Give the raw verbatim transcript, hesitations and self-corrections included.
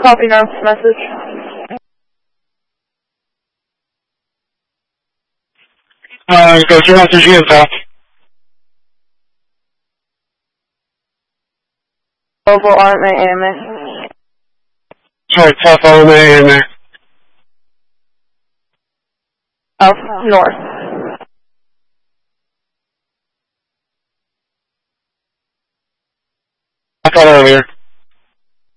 Copy North's message. Uh, go to message again, pal. Global Army A M A. Sorry, Tough L M A in there. South North. I thought earlier.